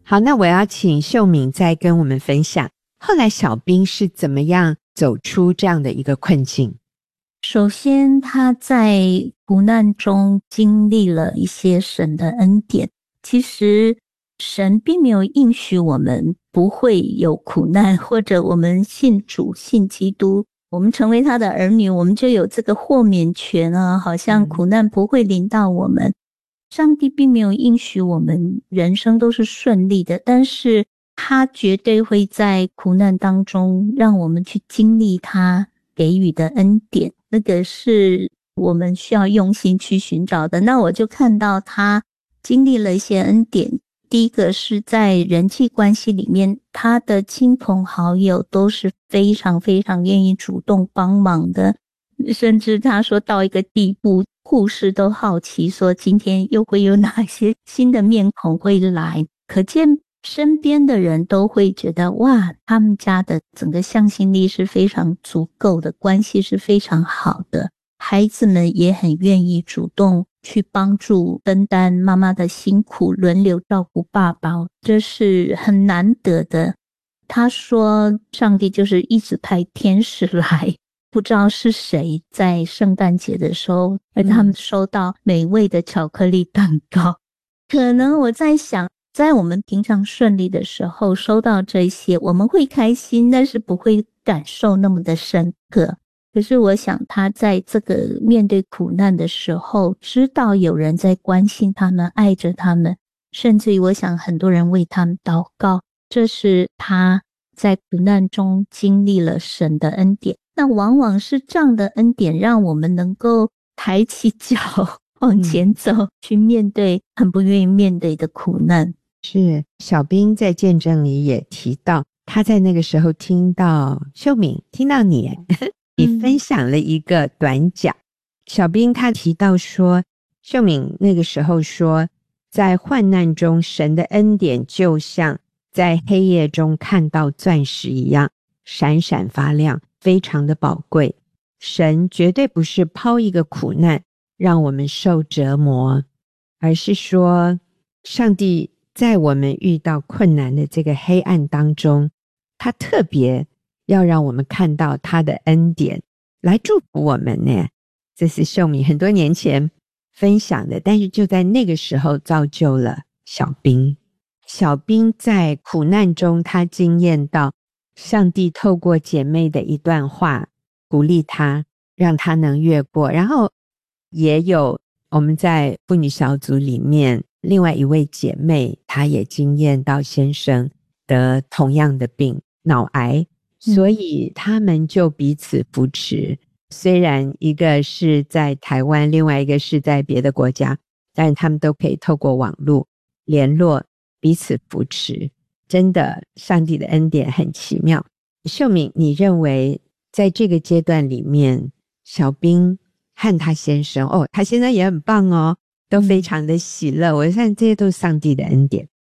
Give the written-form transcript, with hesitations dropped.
好，那我要请秀敏再跟我们分享，后来小兵是怎么样走出这样的一个困境。 首先他在苦难中经历了一些神的恩典，其实神并没有应许我们不会有苦难，或者我们信主信基督，我们成为他的儿女，我们就有这个豁免权啊，好像苦难不会临到我们。上帝并没有应许我们人生都是顺利的，但是他绝对会在苦难当中让我们去经历他给予的恩典，那个是我们需要用心去寻找的。那我就看到他经历了一些恩典，第一个是在人际关系里面，他的亲朋好友都是非常非常愿意主动帮忙的，甚至他说到一个地步，护士都好奇说今天又会有哪些新的面孔会来，可见身边的人都会觉得哇，他们家的整个向心力是非常足够的，关系是非常好的，孩子们也很愿意主动去帮助分担妈妈的辛苦，轮流照顾爸爸，这是很难得的。他说上帝就是一直派天使来，不知道是谁在圣诞节的时候而他们收到美味的巧克力蛋糕，可能我在想在我们平常顺利的时候收到这些我们会开心，但是不会感受那么的深刻。可是我想他在这个面对苦难的时候知道有人在关心他们，爱着他们，甚至于我想很多人为他们祷告，这是他在苦难中经历了神的恩典。那往往是这样的恩典让我们能够抬起脚往前走，去面对很不愿意面对的苦难。 是小兵在见证里也提到，他在那个时候听到秀敏，听到你你分享了一个短讲。小兵他提到说，秀敏那个时候说，在患难中神的恩典就像在黑夜中看到钻石一样闪闪发亮，非常的宝贵。神绝对不是抛一个苦难让我们受折磨，而是说上帝在我们遇到困难的这个黑暗当中，他特别要让我们看到他的恩典来祝福我们呢。这是秀敏很多年前分享的，但是就在那个时候造就了小兵。小兵在苦难中他经验到上帝透过姐妹的一段话鼓励他，让他能越过。然后也有我们在妇女小组里面另外一位姐妹，她也经验到先生得同样的病，脑癌，所以他们就彼此扶持。虽然一个是在台湾，另外一个是在别的国家，但是他们都可以透过网络联络，彼此扶持。真的上帝的恩典很奇妙。秀敏，你认为在这个阶段里面，小兵和他先生他先生也很棒都非常的喜乐，我看这些都是上帝的恩典。